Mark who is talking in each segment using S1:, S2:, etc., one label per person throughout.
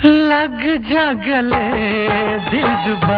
S1: लग जा गले दिलरुबा।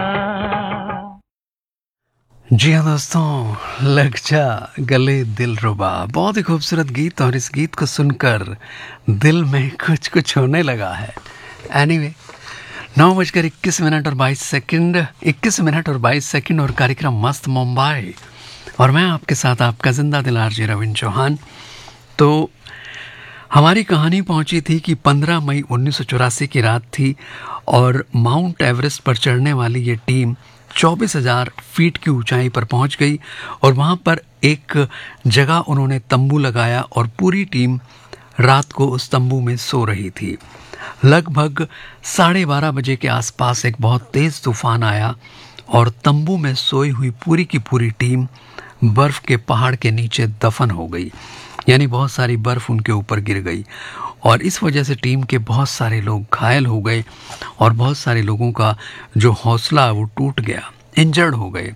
S1: जी हाँ दोस्तों, लग जा गले दिलरुबा, बहुत ही खूबसूरत गीत। और इस गीत को सुनकर दिल में कुछ कुछ होने लगा है। एनीवे, 9:21 और 22 सेकंड, 21 और 22 सेकंड, और कार्यक्रम मस्त मुंबई, और मैं आपके साथ आपका जिंदा दिल आरजे रविंद्र चौहान। तो हमारी कहानी पहुंची थी कि 15 मई 1984 की रात थी, और माउंट एवरेस्ट पर चढ़ने वाली ये टीम 24,000 फीट की ऊंचाई पर पहुंच गई। और वहां पर एक जगह उन्होंने तंबू लगाया, और पूरी टीम रात को उस तंबू में सो रही थी। लगभग 12:30 बजे के आसपास एक बहुत तेज तूफान आया, और तंबू में सोई हुई पूरी की पूरी टीम बर्फ के पहाड़ के नीचे दफन हो गई। यानी बहुत सारी बर्फ उनके ऊपर गिर गई, और इस वजह से टीम के बहुत सारे लोग घायल हो गए, और बहुत सारे लोगों का जो हौसला वो टूट गया, इंजर्ड हो गए।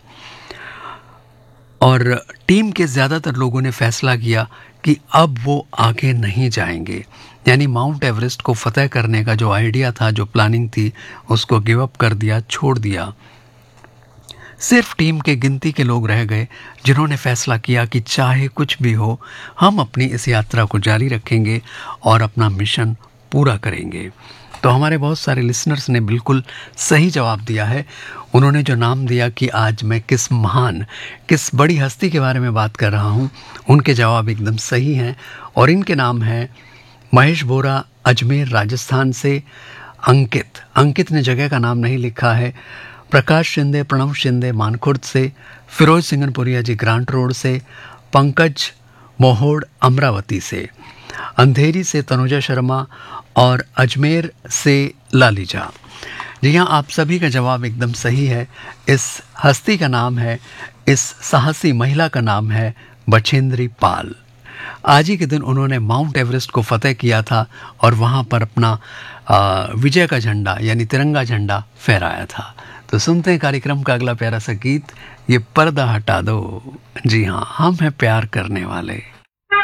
S1: और टीम के ज़्यादातर लोगों ने फैसला किया कि अब वो आगे नहीं जाएंगे। यानी माउंट एवरेस्ट को फतह करने का जो आइडिया था, जो प्लानिंग थी, उसको गिव अप कर दिया, छोड़ दिया। सिर्फ टीम के गिनती के लोग रह गए जिन्होंने फैसला किया कि चाहे कुछ भी हो, हम अपनी इस यात्रा को जारी रखेंगे और अपना मिशन पूरा करेंगे। तो हमारे बहुत सारे लिसनर्स ने बिल्कुल सही जवाब दिया है। उन्होंने जो नाम दिया कि आज मैं किस महान, किस बड़ी हस्ती के बारे में बात कर रहा हूँ, उनके जवाब एकदम सही हैं। और इनके नाम हैं महेश बोरा, अजमेर राजस्थान से; अंकित ने जगह का नाम नहीं लिखा है; प्रकाश शिंदे, प्रणव शिंदे मानखुर्द से; फिरोज सिंगनपुरिया जी ग्रांट रोड से; पंकज मोहोड़ अमरावती से; अंधेरी से तनुजा शर्मा, और अजमेर से लालीजा। जी हाँ, आप सभी का जवाब एकदम सही है। इस हस्ती का नाम है, इस साहसी महिला का नाम है बछेंद्री पाल। आज ही के दिन उन्होंने माउंट एवरेस्ट को फतेह किया था, और वहाँ पर अपना विजय का झंडा यानी तिरंगा झंडा फहराया था। तो सुनते हैं कार्यक्रम का अगला प्यारा सा गीत, ये पर्दा हटा दो। जी हाँ, हम हैं प्यार करने वाले।